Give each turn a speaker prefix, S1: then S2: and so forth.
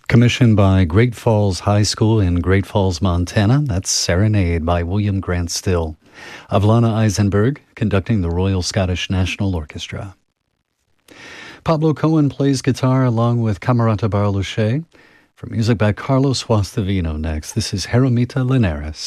S1: Commissioned by Great Falls High School in Great Falls, Montana. That's Serenade by William Grant Still. Avlana Eisenberg conducting the Royal Scottish National Orchestra. Pablo Cohen plays guitar along with Camerata Barlucci. For music by Carlos Guastavino next, this is Jaramita Linares.